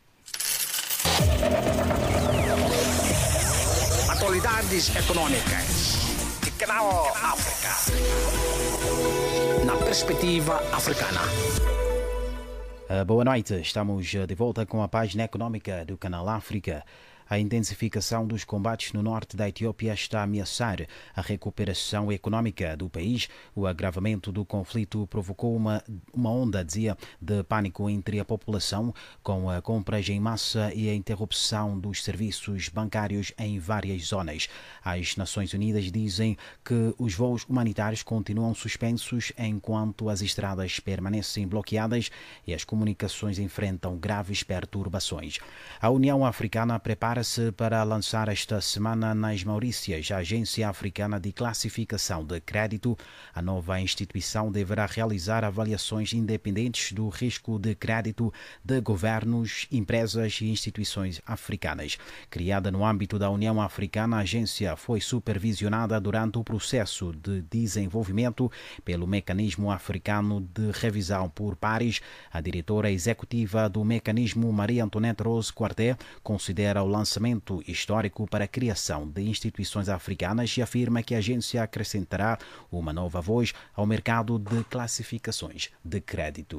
Atualidades econômicas de Canal África. Na perspectiva africana. Boa noite, estamos de volta com a página econômica do Canal África. A intensificação dos combates no norte da Etiópia está a ameaçar a recuperação econômica do país. O agravamento do conflito provocou uma onda, de pânico entre a população, com a compras em massa e a interrupção dos serviços bancários em várias zonas. As Nações Unidas dizem que os voos humanitários continuam suspensos enquanto as estradas permanecem bloqueadas e as comunicações enfrentam graves perturbações. A União Africana prepara-se para lançar esta semana nas Maurícias a Agência Africana de Classificação de Crédito. A nova instituição deverá realizar avaliações independentes do risco de crédito de governos, empresas e instituições africanas. Criada no âmbito da União Africana, a agência foi supervisionada durante o processo de desenvolvimento pelo Mecanismo Africano de Revisão por Pares. A diretora executiva do mecanismo, Maria Antoinette Rose Quarté, considera o lançamento histórico para a criação de instituições africanas e afirma que a agência acrescentará uma nova voz ao mercado de classificações de crédito.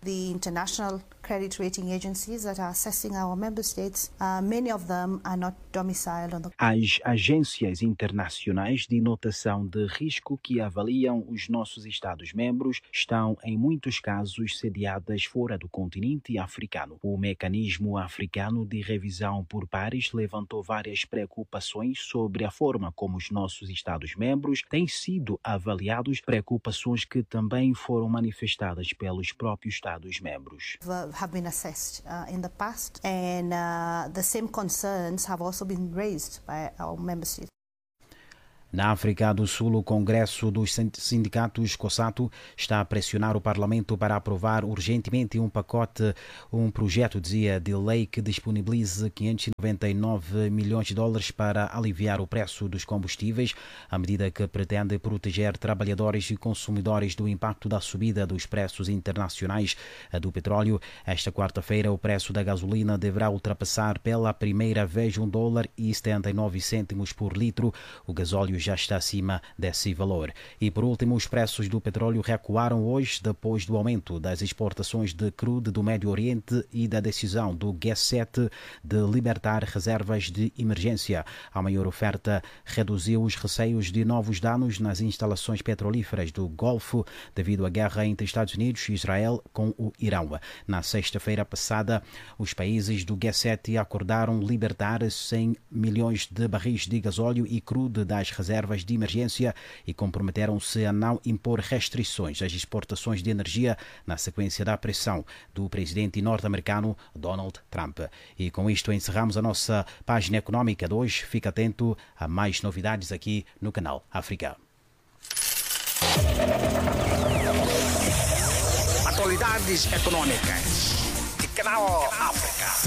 The international credit rating agencies that are assessing our member states, many of them are not domiciled on the... As agências internacionais de notação de risco que avaliam os nossos Estados-membros estão, em muitos casos, sediadas fora do continente africano. O mecanismo africano de revisão por pares levantou várias preocupações sobre a forma como os nossos Estados-membros têm sido avaliados, preocupações que também foram manifestadas pelos próprios Estados-membros. Have been assessed in the past, and the same concerns have also been raised by our member states. Na África do Sul, o Congresso dos Sindicatos COSATU está a pressionar o Parlamento para aprovar urgentemente um projeto de lei que disponibilize 599 milhões de dólares para aliviar o preço dos combustíveis, a medida que pretende proteger trabalhadores e consumidores do impacto da subida dos preços internacionais do petróleo. Esta quarta-feira, o preço da gasolina deverá ultrapassar pela primeira vez $1,79 por litro. O gasóleo já está acima desse valor. E por último, os preços do petróleo recuaram hoje depois do aumento das exportações de crudo do Médio Oriente e da decisão do G7 de libertar reservas de emergência. A maior oferta reduziu os receios de novos danos nas instalações petrolíferas do Golfo devido à guerra entre Estados Unidos e Israel com o Irão. Na sexta-feira passada, os países do G7 acordaram libertar 100 milhões de barris de gasóleo e crudo das reservas de emergência e comprometeram-se a não impor restrições às exportações de energia na sequência da pressão do presidente norte-americano Donald Trump. E com isto encerramos a nossa página económica de hoje. Fique atento a mais novidades aqui no canal África. Atualidades econômicas de Canal África.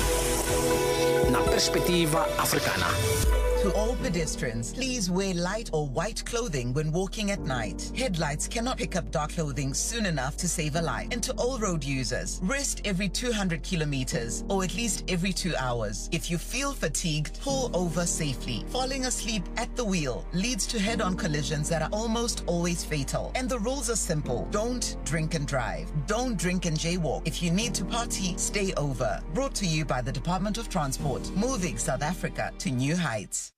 Na perspectiva africana. To all pedestrians, please wear light or white clothing when walking at night. Headlights cannot pick up dark clothing soon enough to save a life. And to all road users, rest every 200 kilometers or at least every 2 hours. If you feel fatigued, pull over safely. Falling asleep at the wheel leads to head-on collisions that are almost always fatal. And the rules are simple. Don't drink and drive. Don't drink and jaywalk. If you need to party, stay over. Brought to you by the Department of Transport, moving South Africa to new heights.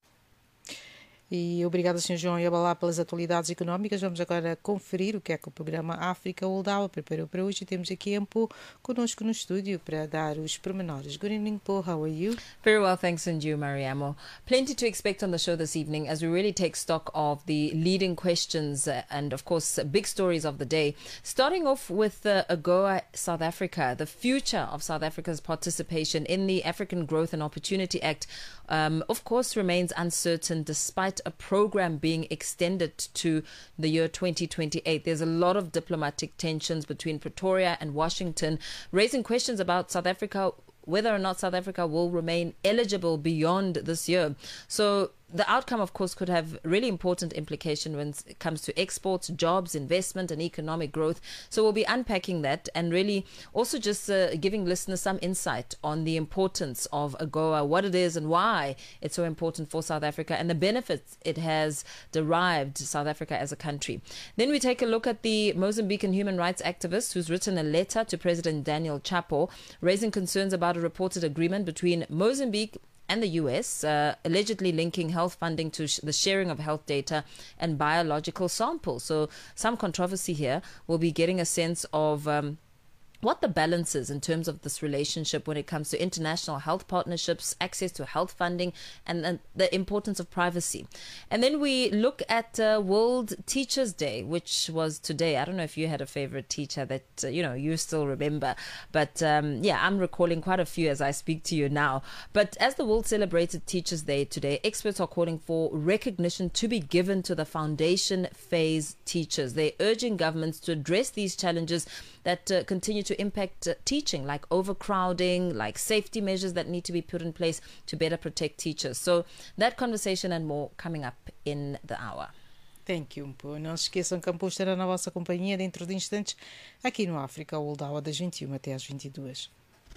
E obrigada, Sr. João Yabalá, pelas atualidades económicas. Vamos agora conferir o que é que o programa África World Hour preparou para hoje. E temos aqui Mpo conosco no estúdio para dar os pormenores. Good evening, Mpo. How are you? Very well, thanks, and you, Mariamo. Plenty to expect on the show this evening as we really take stock of the leading questions and, of course, big stories of the day. Starting off with AGOA South Africa, the future of South Africa's participation in the African Growth and Opportunity Act, of course, remains uncertain despite a program being extended to the year 2028. There's a lot of diplomatic tensions between Pretoria and Washington, raising questions about South Africa, whether or not South Africa will remain eligible beyond this year. So the outcome, of course, could have really important implication when it comes to exports, jobs, investment and economic growth. So we'll be unpacking that and really also just giving listeners some insight on the importance of AGOA, what it is and why it's so important for South Africa and the benefits it has derived South Africa as a country. Then we take a look at the Mozambican human rights activist who's written a letter to President Daniel Chapo raising concerns about a reported agreement between Mozambique and the US, allegedly linking health funding to the sharing of health data and biological samples. So some controversy here. We'll be getting a sense of what the balance is in terms of this relationship when it comes to international health partnerships, access to health funding, and the importance of privacy. And then we look at World Teachers Day, which was today. I don't know if you had a favorite teacher that, you still remember. But I'm recalling quite a few as I speak to you now. But as the world celebrated Teachers Day today, experts are calling for recognition to be given to the foundation phase teachers. They're urging governments to address these challenges that continue to impact teaching, like overcrowding, like safety measures that need to be put in place to better protect teachers. So that conversation and more coming up in the hour. Thank you, Mpo. Não se esqueçam que Mpo estará na vossa companhia dentro de instantes aqui no África World Hour das 21 até às 22.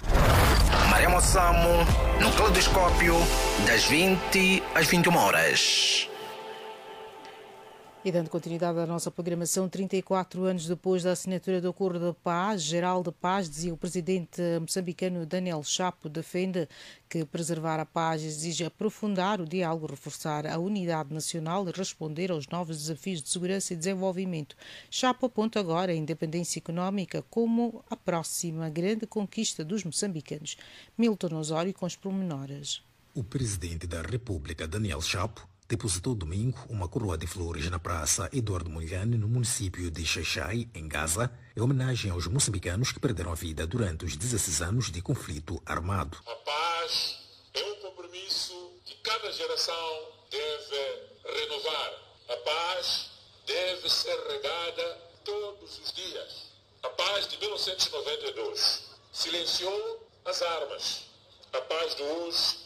Mariamo Samo no Caleidoscópio das 20 às 21 horas. E dando continuidade à nossa programação, 34 anos depois da assinatura do Acordo de Paz, Geral de Paz, dizia o presidente moçambicano Daniel Chapo, defende que preservar a paz exige aprofundar o diálogo, reforçar a unidade nacional e responder aos novos desafios de segurança e desenvolvimento. Chapo aponta agora a independência económica como a próxima grande conquista dos moçambicanos. Milton Osório com os pormenores. O presidente da República, Daniel Chapo, depositou domingo uma coroa de flores na Praça Eduardo Mondlane, no município de Xai-Xai, em Gaza, em homenagem aos moçambicanos que perderam a vida durante os 16 anos de conflito armado. A paz é um compromisso que cada geração deve renovar. A paz deve ser regada todos os dias. A paz de 1992 silenciou as armas. A paz de hoje